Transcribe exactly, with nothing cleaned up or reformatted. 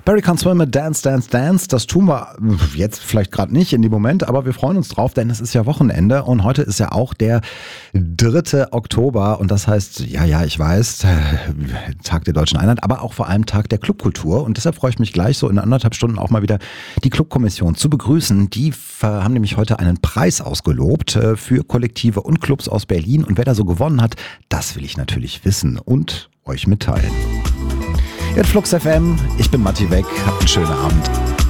Barry Can't Swim mit Dance, Dance, Dance. Das tun wir jetzt vielleicht gerade nicht in dem Moment, aber wir freuen uns drauf, denn es ist ja Wochenende und heute ist ja auch der dritte Oktober und das heißt, ja, ja, ich weiß, Tag der Deutschen Einheit, aber auch vor allem Tag der Clubkultur und deshalb freue ich mich gleich so in anderthalb Stunden auch mal wieder die Clubkommission zu begrüßen. Die haben nämlich heute einen Preis ausgelobt für Kollektive und Clubs aus Berlin und wer da so gewonnen hat, das will ich natürlich wissen und euch mitteilen. Jetzt Flux F M, ich bin Matti Weck, habt einen schönen Abend.